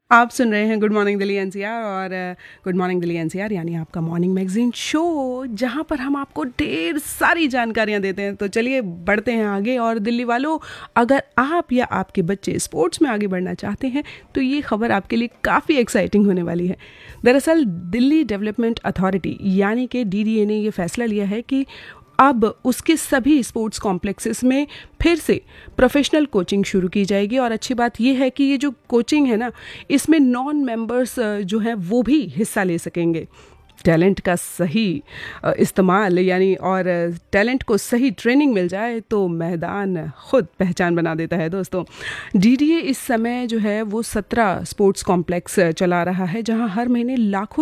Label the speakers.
Speaker 1: आप सुन रहे हैं गुड मॉर्निंग दिल्ली एनसीआर और गुड मॉर्निंग दिल्ली एनसीआर यानी आपका मॉर्निंग मैगजीन शो, जहां पर हम आपको ढेर सारी जानकारियां देते हैं। तो चलिए बढ़ते हैं आगे। और दिल्ली वालों, अगर आप या आपके बच्चे स्पोर्ट्स में आगे बढ़ना चाहते हैं तो ये खबर आपके लिए काफ़ी एक्साइटिंग होने वाली है। दरअसल दिल्ली डेवलपमेंट अथॉरिटी यानी कि डीडीए ने ये फैसला लिया है कि अब उसके सभी स्पोर्ट्स कॉम्प्लेक्सेस में फिर से प्रोफेशनल कोचिंग शुरू की जाएगी। और अच्छी बात यह है कि ये जो कोचिंग है ना, इसमें नॉन मेंबर्स जो हैं वो भी हिस्सा ले सकेंगे। टैलेंट का सही इस्तेमाल यानी और टैलेंट को सही ट्रेनिंग मिल जाए तो मैदान खुद पहचान बना देता है। दोस्तों, डीडीए इस समय जो है वो 17 स्पोर्ट्स कॉम्प्लेक्स चला रहा है, जहां हर महीने लाखों